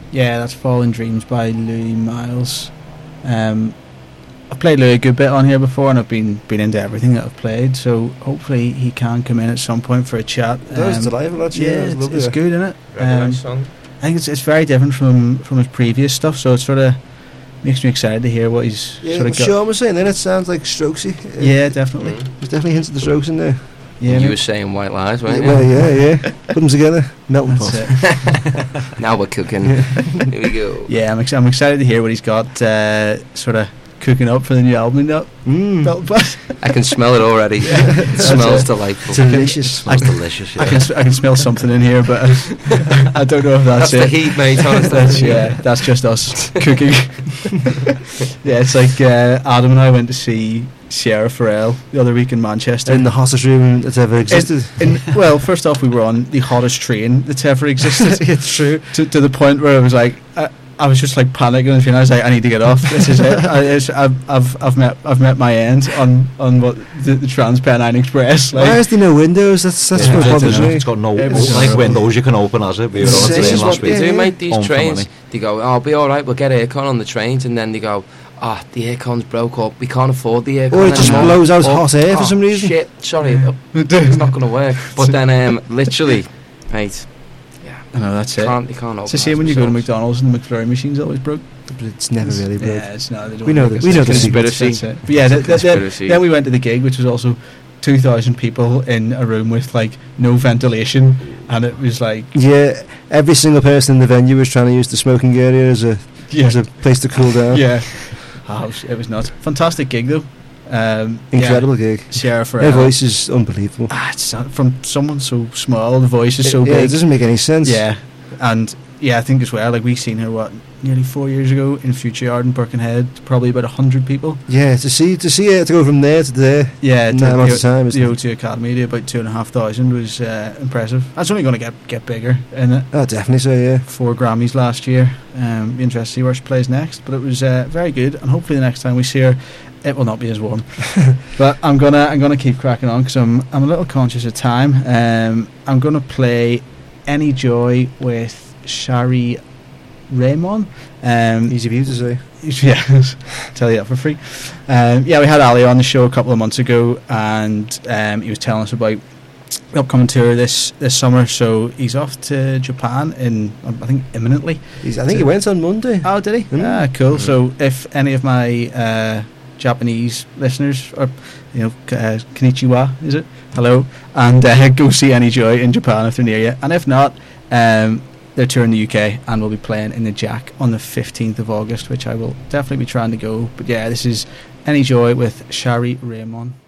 Yeah, that's Fallen Dreams by Louis Miles. I've played Louis a good bit on here before, and I've been into everything that I've played, so hopefully he can come in at some point for a chat. That was delightful, actually. Yeah, it's good, isn't it? Nice song. I think it's very different from his previous stuff, so it sort of makes me excited to hear what he's sort of got. Sean was saying then it sounds like Strokesy. Yeah, definitely. There's definitely hints of the Strokes in there. Yeah, You were saying White Lies, weren't you? Well, yeah. Put them together, melting pot. Now we're cooking. Yeah. Here we go. Yeah, I'm excited to hear what he's got sort of cooking up for the new album. Melting pot. I can smell it already. It smells delightful. Delicious. It smells delicious. Yeah. I can smell something in here, but I don't know if that's the it. heat, mate. That's just us cooking. Yeah, it's like Adam and I went to see Sierra Farrell the other week in Manchester. In the hottest room that's ever existed. Well, first off, we were on the hottest train that's ever existed. It's true. To the point where I was like, I was just like panicking, and I was like, I need to get off. This is it. I've met my end on what the Transpennine Express. Like, why is there no windows? That's what bothers me. It's got no was windows you can open, has it? We were on a This train is last what week. they They make these Home for trains. money. They go, "Oh, be all right. We'll get aircon on the trains," and then they go, the aircon's broke up. We can't afford the aircon. Or it just anymore. blows out hot air for some reason. Shit, sorry, it's not going to work. But then, literally, mate, I know, that's it. you can't open. It's the same when you go to McDonald's and the McFlurry machine's always broke. But it's never really broke. Yeah, it's not. We know the conspiracy. That's it. But yeah, Conspiracy. then we went to the gig, which was also 2,000 people in a room with like no ventilation, and it was like, Yeah, every single person in the venue was trying to use the smoking area as a place to cool down. yeah, it was nuts. Fantastic gig though. Incredible gig. Sierra Her Farrell. voice is unbelievable. It's not, from someone so small, the voice is so Yeah, big. it doesn't make any sense. Yeah, and yeah, I think as well, like we seen her nearly 4 years ago in Future Yard in Birkenhead, probably about 100 people. Yeah, to see it to go from there to there. Yeah, in that amount of time. the O2 Academy to about 2,500 was impressive. That's only going to get bigger, isn't it? Oh, definitely so. Yeah. 4 Grammys last year. Be interesting to see where she plays next, but it was very good, and hopefully the next time we see her, it will not be as warm. But I'm gonna keep cracking on because I'm a little conscious of time. I'm gonna play Any Joy with Shari Raymond. Easy for you to say. Yeah, tell you that for free. We had Ali on the show a couple of months ago, and he was telling us about the upcoming tour this summer. So he's off to Japan I think imminently. I think he went on Monday. Oh, did he? Cool. So if any of my Japanese listeners, or konnichiwa, is it? Hello, and go see Any Joy in Japan if they're near you, and if not, they're touring the UK and will be playing in the Jack on the 15th of August, which I will definitely be trying to go. But yeah, this is Any Joy with Shari Raymond.